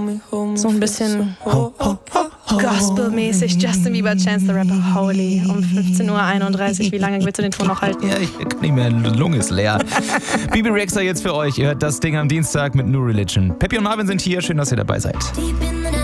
So ein bisschen Gospel-mäßig. Justin Bieber, Chance the Rapper, Holy. Um 15:31 Uhr. Wie lange willst du den Ton noch halten? Ja, ich kann nicht mehr, die Lunge ist leer. Bebe Rexha jetzt für euch. Ihr hört das Ding am Dienstag mit New Religion. Peppy und Marvin sind hier. Schön, dass ihr dabei seid.